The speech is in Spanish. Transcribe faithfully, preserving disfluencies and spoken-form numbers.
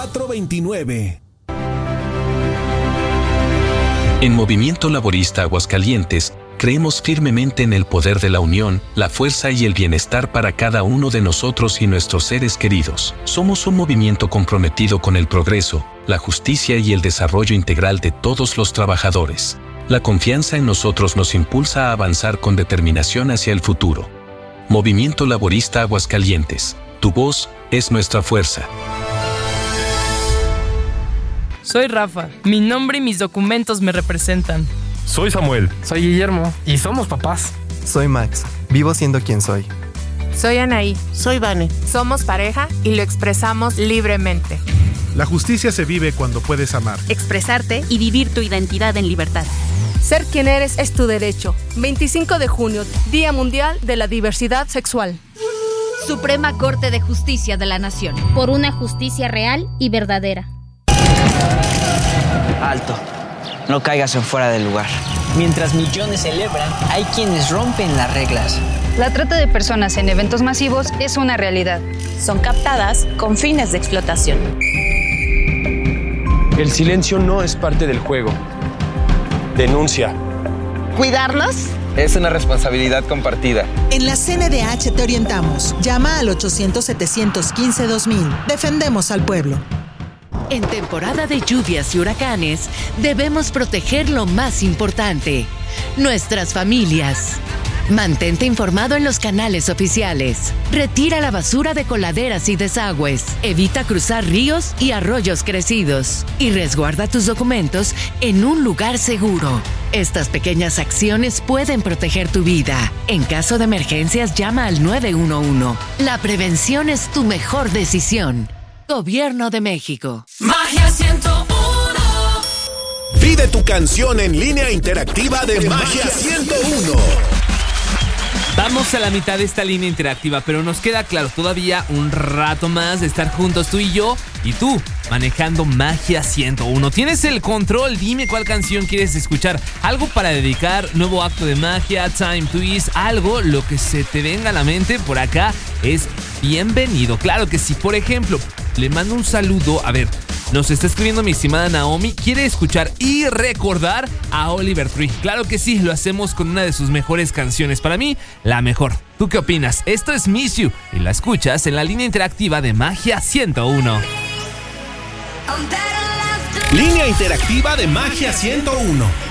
cuatro dos nueve. En Movimiento Laborista Aguascalientes, creemos firmemente en el poder de la unión, la fuerza y el bienestar para cada uno de nosotros y nuestros seres queridos. Somos un movimiento comprometido con el progreso, la justicia y el desarrollo integral de todos los trabajadores. La confianza en nosotros nos impulsa a avanzar con determinación hacia el futuro. Movimiento Laborista Aguascalientes. Tu voz es nuestra fuerza. Soy Rafa. Mi nombre y mis documentos me representan. Soy Samuel. Soy Guillermo. Y somos papás. Soy Max. Vivo siendo quien soy. Soy Anaí. Soy Vane. Somos pareja y lo expresamos libremente. La justicia se vive cuando puedes amar, expresarte y vivir tu identidad en libertad. Ser quien eres es tu derecho. veinticinco de junio, Día Mundial de la Diversidad Sexual. Suprema Corte de Justicia de la Nación. Por una justicia real y verdadera. Alto, no caigas en fuera del lugar. Mientras millones celebran, hay quienes rompen las reglas. La trata de personas en eventos masivos es una realidad. Son captadas con fines de explotación. El silencio no es parte del juego. Denuncia. ¿Cuidarnos? Es una responsabilidad compartida. En la C N D H te orientamos. Llama al ochocientos, setecientos quince, dos mil. Defendemos al pueblo. En temporada de lluvias y huracanes, debemos proteger lo más importante, nuestras familias. Mantente informado en los canales oficiales. Retira la basura de coladeras y desagües. Evita cruzar ríos y arroyos crecidos. Y resguarda tus documentos en un lugar seguro. Estas pequeñas acciones pueden proteger tu vida. En caso de emergencias, llama al nueve uno uno. La prevención es tu mejor decisión. Gobierno de México. Magia ciento uno. Pide tu canción en línea interactiva de Magia ciento uno. Vamos a la mitad de esta línea interactiva, pero nos queda claro todavía un rato más de estar juntos tú y yo y tú manejando Magia ciento uno. Tienes el control, dime cuál canción quieres escuchar. Algo para dedicar, nuevo acto de magia, time twist, algo, lo que se te venga a la mente por acá es bienvenido. Claro que sí, por ejemplo, le mando un saludo, a ver, nos está escribiendo mi estimada Naomi, quiere escuchar y recordar a Oliver Tree. Claro que sí, lo hacemos con una de sus mejores canciones, para mí, la mejor. ¿Tú qué opinas? Esto es Miss You y la escuchas en la línea interactiva de Magia ciento uno. Línea interactiva de Magia ciento uno.